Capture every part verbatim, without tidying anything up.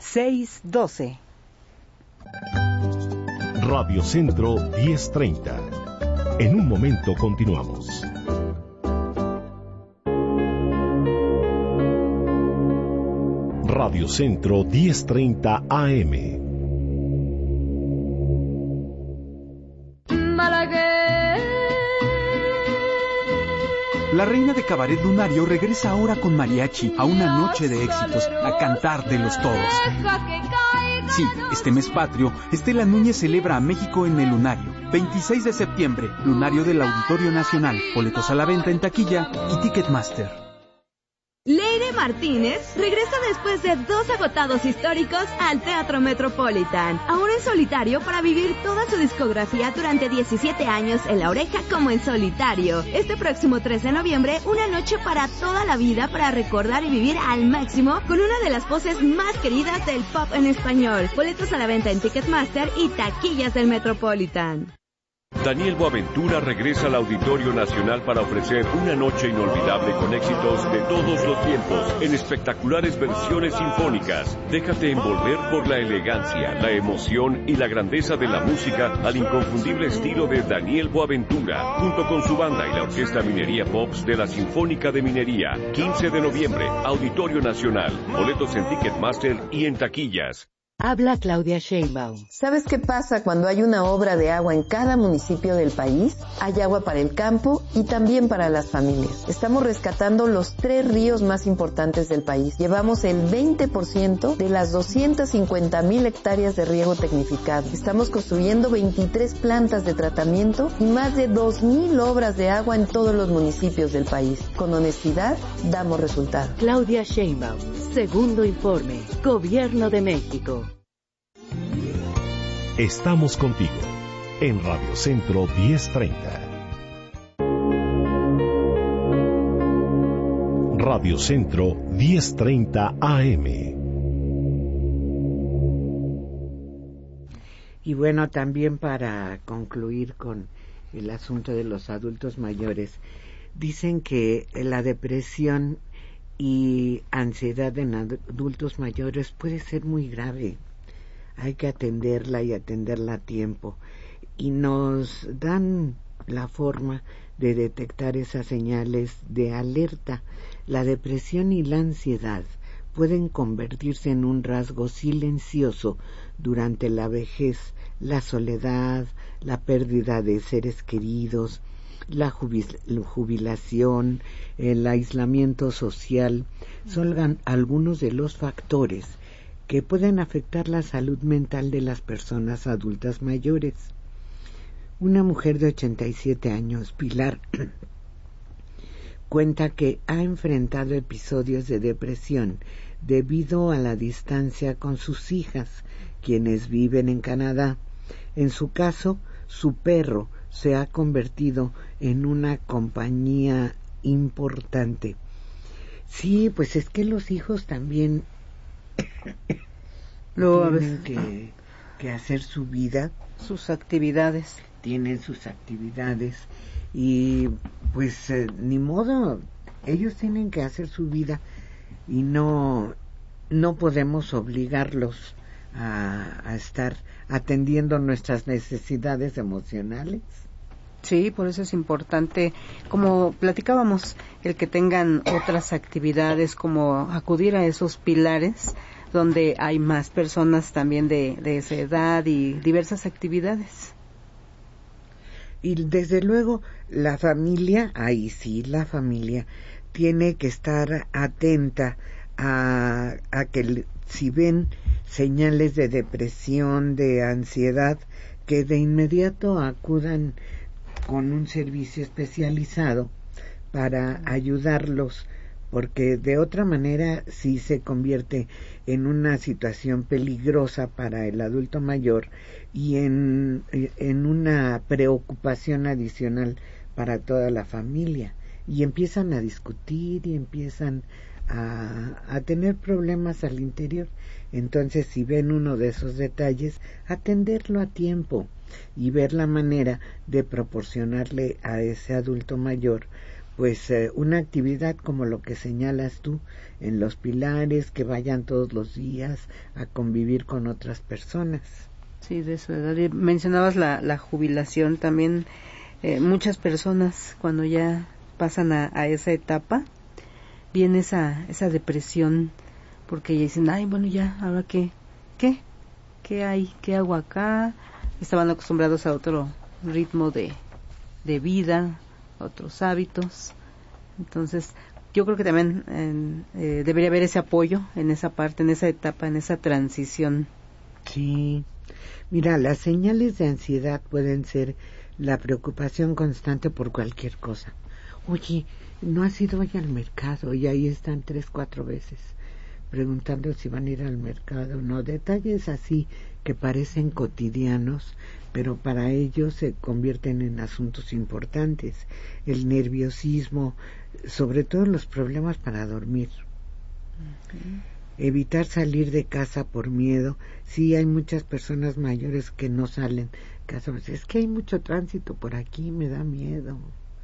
seis doce. Radio Centro diez treinta. En un momento continuamos. Radio Centro diez treinta A M. La reina de Cabaret Lunario regresa ahora con mariachi a una noche de éxitos, a cantar de los todos. Sí, este mes patrio, Estela Núñez celebra a México en el Lunario. veintiséis de septiembre, Lunario del Auditorio Nacional. Boletos a la venta en taquilla y Ticketmaster. Leire Martínez regresa después de dos agotados históricos al Teatro Metropolitan, ahora en solitario para vivir toda su discografía durante diecisiete años en La Oreja como en solitario. Este próximo tres de noviembre, una noche para toda la vida para recordar y vivir al máximo con una de las voces más queridas del pop en español. Boletos a la venta en Ticketmaster y taquillas del Metropolitan. Daniel Boaventura regresa al Auditorio Nacional para ofrecer una noche inolvidable con éxitos de todos los tiempos, en espectaculares versiones sinfónicas. Déjate envolver por la elegancia, la emoción y la grandeza de la música al inconfundible estilo de Daniel Boaventura, junto con su banda y la Orquesta Minería Pops de la Sinfónica de Minería. quince de noviembre, Auditorio Nacional. Boletos en Ticketmaster y en taquillas. Habla Claudia Sheinbaum. ¿Sabes qué pasa cuando hay una obra de agua en cada municipio del país? Hay agua para el campo y también para las familias. Estamos rescatando los tres ríos más importantes del país. Llevamos el veinte por ciento de las doscientas cincuenta mil hectáreas de riego tecnificado. Estamos construyendo veintitrés plantas de tratamiento y más de dos mil obras de agua en todos los municipios del país. Con honestidad, damos resultados. Claudia Sheinbaum, segundo informe, Gobierno de México. Estamos contigo en Radio Centro diez treinta. Radio Centro diez treinta A M. Y bueno, también para concluir con el asunto de los adultos mayores, dicen que la depresión y ansiedad en adultos mayores puede ser muy grave. Hay que atenderla y atenderla a tiempo. Y nos dan la forma de detectar esas señales de alerta. La depresión y la ansiedad pueden convertirse en un rasgo silencioso durante la vejez. La soledad, la pérdida de seres queridos, la jubilación, el aislamiento social, son algunos de los factores que pueden afectar la salud mental de las personas adultas mayores. Una mujer de ochenta y siete años, Pilar, cuenta que ha enfrentado episodios de depresión debido a la distancia con sus hijas, quienes viven en Canadá. En su caso, su perro se ha convertido en una compañía importante. Sí, pues es que los hijos también Luego, tienen que, que hacer su vida, sus actividades. Tienen sus actividades y pues eh, ni modo, ellos tienen que hacer su vida y no, no podemos obligarlos a, a estar atendiendo nuestras necesidades emocionales. Sí, por eso es importante, como platicábamos, el que tengan otras actividades, como acudir a esos pilares donde hay más personas también de, de esa edad y diversas actividades. Y desde luego la familia, ahí sí, la familia tiene que estar atenta a, a que si ven señales de depresión, de ansiedad, que de inmediato acudan con un servicio especializado para ayudarlos, porque de otra manera sí se convierte en una situación peligrosa para el adulto mayor y en, en una preocupación adicional para toda la familia, y empiezan a discutir y empiezan a, a tener problemas al interior. Entonces, si ven uno de esos detalles, atenderlo a tiempo y ver la manera de proporcionarle a ese adulto mayor pues eh, una actividad como lo que señalas tú en los pilares, que vayan todos los días a convivir con otras personas. Sí, de su edad. Y mencionabas la, la jubilación también. Eh, muchas personas cuando ya pasan a, a esa etapa, viene esa, esa depresión, porque ya dicen, ay, bueno, ya, ¿ahora qué? ¿Qué? ¿Qué hay? ¿Qué hago acá? Estaban acostumbrados a otro ritmo de, de vida, otros hábitos. Entonces, yo creo que también eh, debería haber ese apoyo en esa parte, en esa etapa, en esa transición. Sí. Mira, las señales de ansiedad pueden ser la preocupación constante por cualquier cosa. Oye, no has ido hoy al mercado y ahí están tres, cuatro veces preguntando si van a ir al mercado. No, detalles así que parecen cotidianos, pero para ellos se convierten en asuntos importantes. El nerviosismo, sobre todo los problemas para dormir. Uh-huh. Evitar salir de casa por miedo. Sí, hay muchas personas mayores que no salen de casa. Es que hay mucho tránsito por aquí, me da miedo.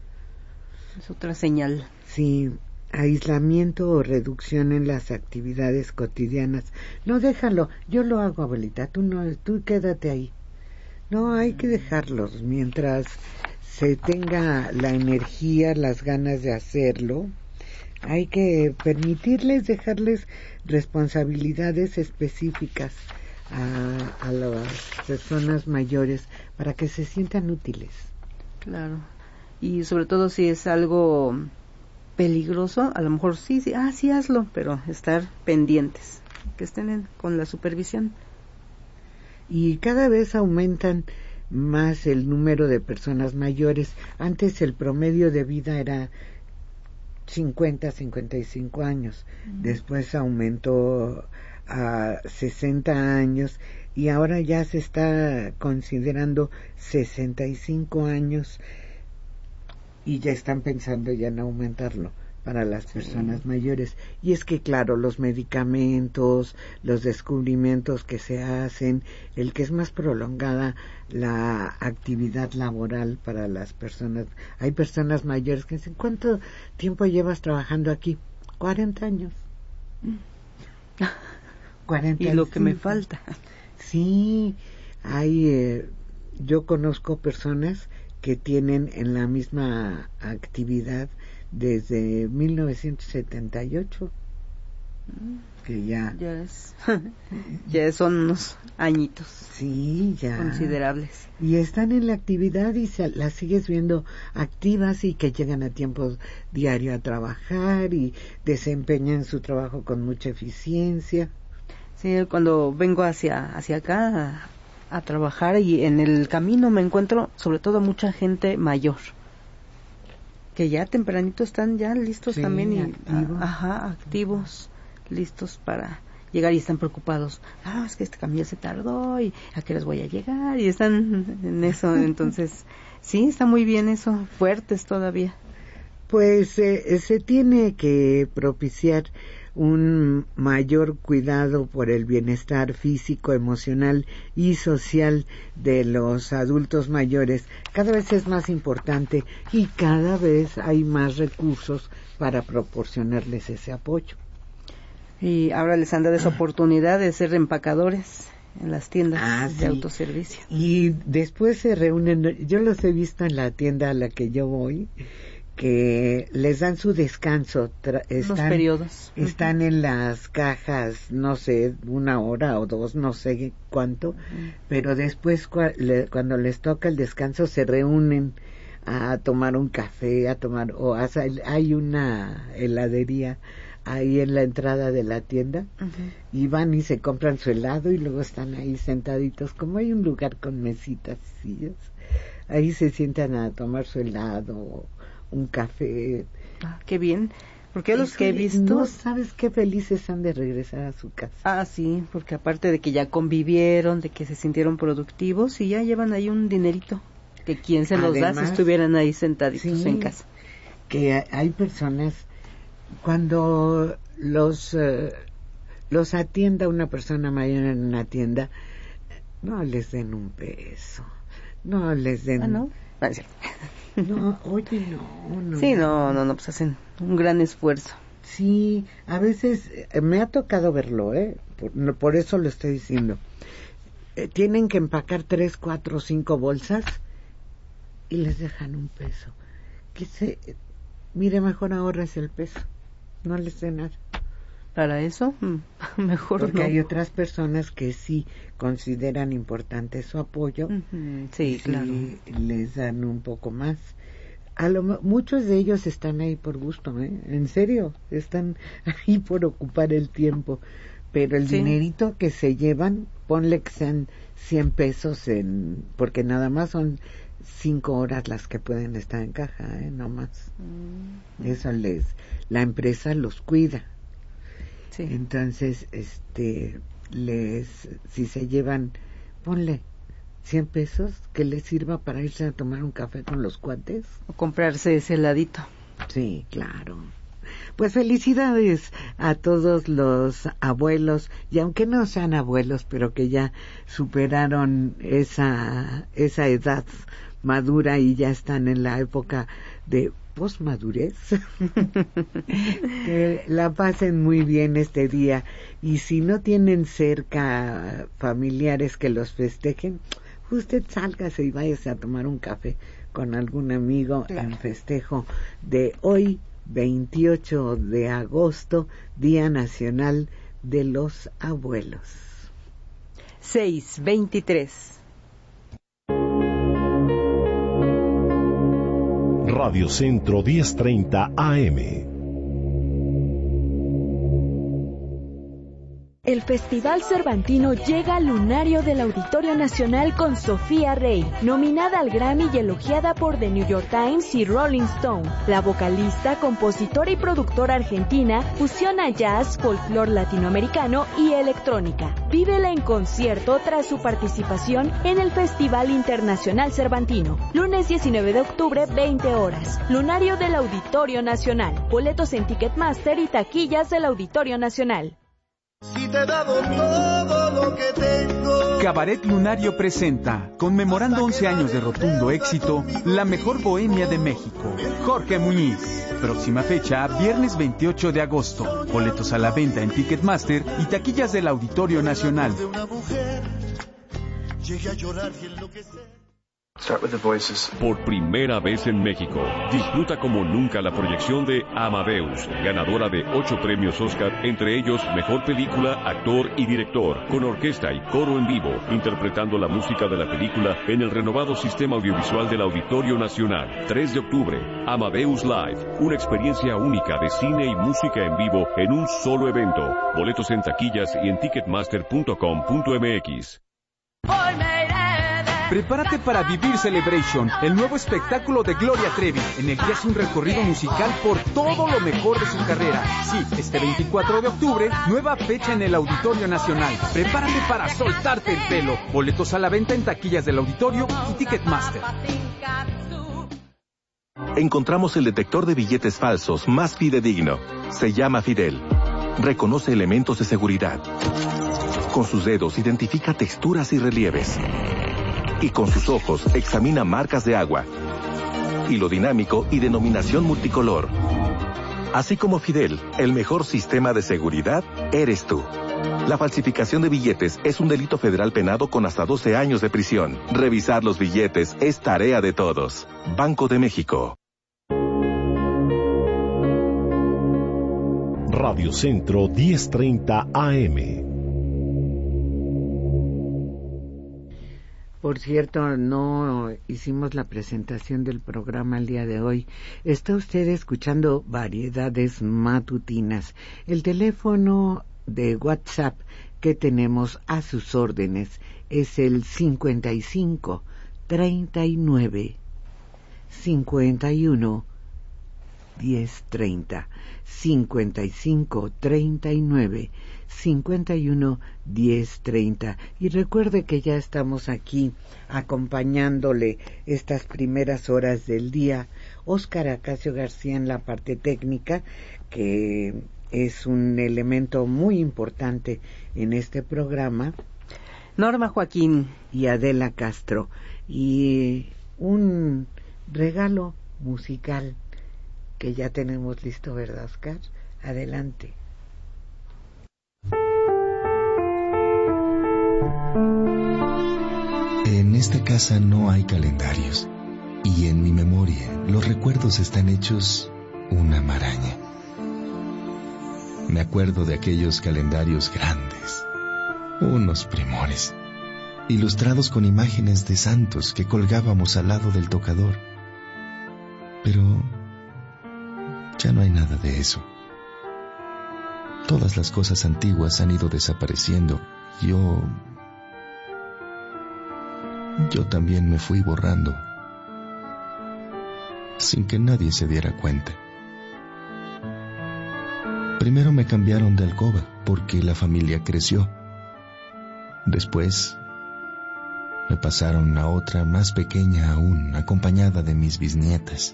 Es otra señal. Sí, aislamiento o reducción en las actividades cotidianas. No, déjalo, yo lo hago, abuelita, tú no, tú quédate ahí. No, hay que dejarlos mientras se tenga la energía, las ganas de hacerlo. Hay que permitirles, dejarles responsabilidades específicas a, a las personas mayores para que se sientan útiles. Claro, y sobre todo si es algo peligroso, a lo mejor sí, sí, ah, sí hazlo, pero estar pendientes, que estén en, con la supervisión. Y cada vez aumentan más el número de personas mayores. Antes el promedio de vida era cincuenta, cincuenta y cinco años. Uh-huh. Después aumentó a sesenta años y ahora ya se está considerando sesenta y cinco años y ya están pensando ya en aumentarlo para las personas sí. mayores. Y es que claro, los medicamentos, los descubrimientos que se hacen, el que es más prolongada la actividad laboral para las personas. Hay personas mayores que dicen, ¿cuánto tiempo llevas trabajando aquí? cuarenta años. cuarenta y lo que me falta. Sí, hay, eh, yo conozco personas que tienen en la misma actividad desde mil novecientos setenta y ocho, que ya ya es ya son unos añitos, sí, ya considerables, y están en la actividad y se, las sigues viendo activas y que llegan a tiempo diario a trabajar y desempeñan su trabajo con mucha eficiencia. Sí, cuando vengo hacia hacia acá a, a trabajar y en el camino me encuentro sobre todo mucha gente mayor que ya tempranito están ya listos sí, también y activos. A, ajá, activos, listos para llegar y están preocupados. Ah, es que este camión se tardó y a qué les voy a llegar y están en eso. Entonces, sí, está muy bien eso, fuertes todavía. Pues eh, se tiene que propiciar un mayor cuidado por el bienestar físico, emocional y social de los adultos mayores. Cada vez es más importante y cada vez hay más recursos para proporcionarles ese apoyo. Y ahora les han dado esa oportunidad de ser empacadores en las tiendas ah, de sí. autoservicio. Y después se reúnen, yo los he visto en la tienda a la que yo voy, que les dan su descanso, tra- están, los periodos. Están uh-huh. en las cajas, no sé, una hora o dos, no sé cuánto, uh-huh. pero después cua- le, cuando les toca el descanso se reúnen a tomar un café, a tomar, o a, hay una heladería ahí en la entrada de la tienda, uh-huh. y van y se compran su helado y luego están ahí sentaditos, como hay un lugar con mesitas y sillas, ahí se sientan a tomar su helado, un café. Ah, qué bien, porque los que he visto no sabes qué felices han de regresar a su casa. Ah, sí, porque aparte de que ya convivieron, de que se sintieron productivos y ya llevan ahí un dinerito que quién se los Además, da si estuvieran ahí sentaditos sí, en casa. Que hay personas cuando los uh, los atienda una persona mayor en una tienda, no les den un peso, no les den ¿Ah, no? No, es cierto. No, oye, no, no. Sí, no, no, no, pues hacen un gran esfuerzo. Sí, a veces eh, me ha tocado verlo, ¿eh? Por, no, por eso lo estoy diciendo. Eh, tienen que empacar tres, cuatro, cinco bolsas y les dejan un peso. Que se, mire, mejor ahorres el peso, no les dé nada. Para eso, mejor porque no. hay otras personas que sí consideran importante su apoyo. Uh-huh. Sí, sí, claro. Les dan un poco más. A lo, muchos de ellos están ahí por gusto, ¿eh? En serio, están ahí por ocupar el tiempo. Pero el sí. dinerito que se llevan, ponle que sean cien pesos, en porque nada más son cinco horas las que pueden estar en caja, ¿eh? No más. Mm. Eso les, la empresa los cuida. Sí. Entonces, este, les, si se llevan, ponle cien pesos, que les sirva para irse a tomar un café con los cuates. O comprarse ese heladito. Sí, claro. Pues felicidades a todos los abuelos, y aunque no sean abuelos, pero que ya superaron esa, esa edad madura y ya están en la época de posmadurez. Que la pasen muy bien este día, y si no tienen cerca familiares que los festejen, usted sálgase y váyase a tomar un café con algún amigo, claro, en festejo de hoy, veintiocho de agosto, Día Nacional de los Abuelos. seis veintitrés. Radio Centro diez treinta A M. El Festival Cervantino llega al lunario del Auditorio Nacional con Sofía Rey, nominada al Grammy y elogiada por The New York Times y Rolling Stone. La vocalista, compositora y productora argentina fusiona jazz, folclore latinoamericano y electrónica. Vívela en concierto tras su participación en el Festival Internacional Cervantino. Lunes diecinueve de octubre, veinte horas. Lunario del Auditorio Nacional. Boletos en Ticketmaster y taquillas del Auditorio Nacional. Si te he dado todo lo que tengo. Cabaret Lunario presenta, conmemorando once años de rotundo éxito, la mejor bohemia de México, Jorge Muñiz. Próxima fecha, viernes veintiocho de agosto. Boletos a la venta en Ticketmaster y taquillas del Auditorio Nacional. Start with the voices. Por primera vez en México, disfruta como nunca la proyección de Amadeus, ganadora de ocho premios Oscar, entre ellos Mejor Película, Actor y Director, con orquesta y coro en vivo, interpretando la música de la película en el renovado sistema audiovisual del Auditorio Nacional. tres de octubre, Amadeus Live, una experiencia única de cine y música en vivo en un solo evento. Boletos en taquillas y en ticketmaster punto com punto m x. Prepárate para vivir Celebration, el nuevo espectáculo de Gloria Trevi, en el que hace un recorrido musical por todo lo mejor de su carrera. Sí, este veinticuatro de octubre, nueva fecha en el Auditorio Nacional. Prepárate para soltarte el pelo. Boletos a la venta en taquillas del Auditorio y Ticketmaster. Encontramos el detector de billetes falsos más fidedigno. Se llama Fidel. Reconoce elementos de seguridad. Con sus dedos identifica texturas y relieves. Y con sus ojos examina marcas de agua. Hilo dinámico y denominación multicolor. Así como Fidel, el mejor sistema de seguridad eres tú. La falsificación de billetes es un delito federal penado con hasta doce años de prisión. Revisar los billetes es tarea de todos. Banco de México. Radio Centro diez treinta A M. Por cierto, no hicimos la presentación del programa el día de hoy. Está usted escuchando Variedades Matutinas. El teléfono de WhatsApp que tenemos a sus órdenes es el cincuenta y cinco, treinta y nueve, cincuenta y uno, diez treinta. cincuenta y cinco, treinta y nueve, cincuenta y uno, diez treinta. Y recuerde que ya estamos aquí acompañándole estas primeras horas del día. Óscar Acacio García en la parte técnica, que es un elemento muy importante en este programa. Norma Joaquín. Y Adela Castro. Y un regalo musical que ya tenemos listo, ¿verdad, Oscar? Adelante. En esta casa no hay calendarios y en mi memoria los recuerdos están hechos una maraña. Me acuerdo de aquellos calendarios grandes, unos primores, ilustrados con imágenes de santos que colgábamos al lado del tocador. Pero ya no hay nada de eso. Todas las cosas antiguas han ido desapareciendo. Yo... Yo también me fui borrando, sin que nadie se diera cuenta. Primero me cambiaron de alcoba porque la familia creció. Después me pasaron a otra más pequeña aún, acompañada de mis bisnietas.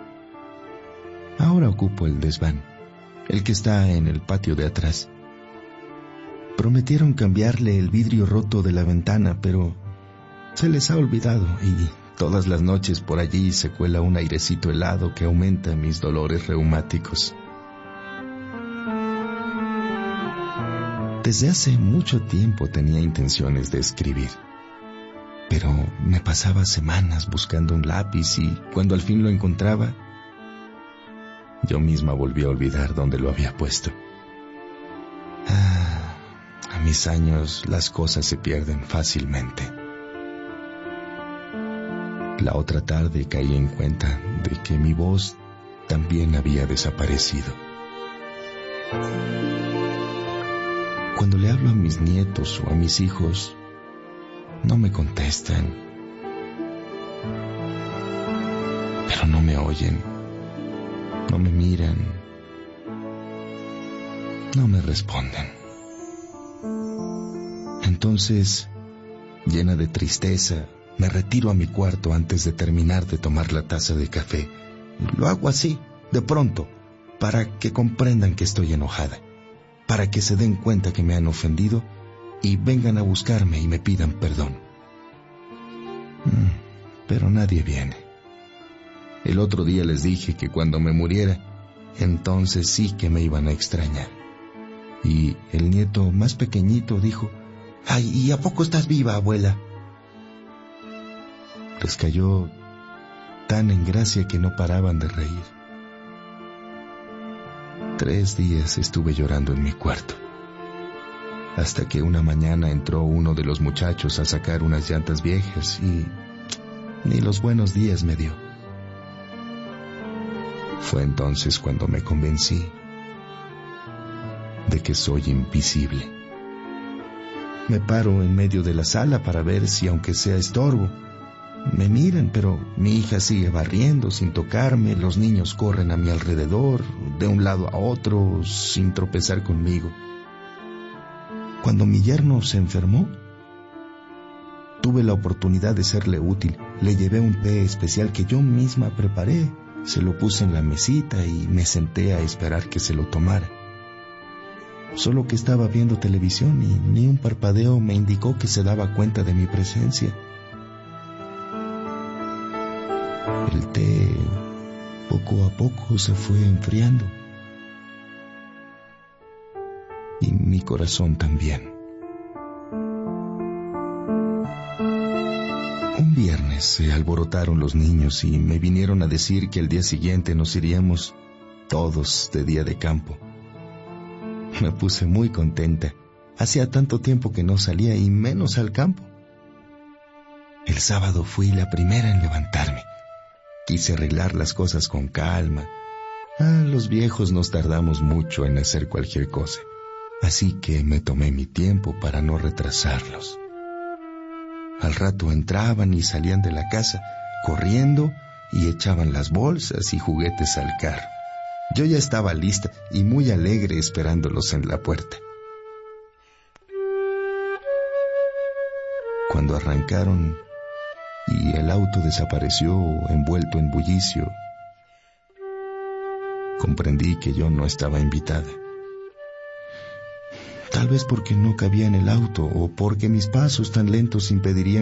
Ahora ocupo el desván, el que está en el patio de atrás. Prometieron cambiarle el vidrio roto de la ventana, pero se les ha olvidado y todas las noches por allí se cuela un airecito helado que aumenta mis dolores reumáticos. Desde hace mucho tiempo tenía intenciones de escribir, pero me pasaba semanas buscando un lápiz y cuando al fin lo encontraba, yo misma volví a olvidar dónde lo había puesto. Ah, a mis años las cosas se pierden fácilmente. La otra tarde caí en cuenta de que mi voz también había desaparecido. Cuando le hablo a mis nietos o a mis hijos, no me contestan, pero no me oyen, no me miran, no me responden. Entonces, llena de tristeza, me retiro a mi cuarto antes de terminar de tomar la taza de café. Lo hago así, de pronto, para que comprendan que estoy enojada, para que se den cuenta que me han ofendido y vengan a buscarme y me pidan perdón. Pero nadie viene. El otro día les dije que cuando me muriera, entonces sí que me iban a extrañar. Y el nieto más pequeñito dijo: «Ay, ¿y a poco estás viva, abuela?». Les cayó tan en gracia que no paraban de reír. Tres días estuve llorando en mi cuarto, hasta que una mañana entró uno de los muchachos a sacar unas llantas viejas y ni los buenos días me dio. Fue entonces cuando me convencí de que soy invisible. Me paro en medio de la sala para ver si, aunque sea estorbo, me miran, pero mi hija sigue barriendo sin tocarme, los niños corren a mi alrededor, de un lado a otro, sin tropezar conmigo. Cuando mi yerno se enfermó, tuve la oportunidad de serle útil. Le llevé un té especial que yo misma preparé, se lo puse en la mesita y me senté a esperar que se lo tomara. Solo que estaba viendo televisión y ni un parpadeo me indicó que se daba cuenta de mi presencia. El té poco a poco se fue enfriando y mi corazón también. Un viernes se alborotaron los niños y me vinieron a decir que el día siguiente nos iríamos todos de día de campo. Me puse muy contenta. Hacía tanto tiempo que no salía y menos al campo. El sábado fui la primera en levantarme. Quise arreglar las cosas con calma. Ah, los viejos nos tardamos mucho en hacer cualquier cosa, así que me tomé mi tiempo para no retrasarlos. Al rato entraban y salían de la casa, corriendo, y echaban las bolsas y juguetes al carro. Yo ya estaba lista y muy alegre esperándolos en la puerta. Cuando arrancaron y el auto desapareció envuelto en bullicio, comprendí que yo no estaba invitada. Tal vez porque no cabía en el auto o porque mis pasos tan lentos impedirían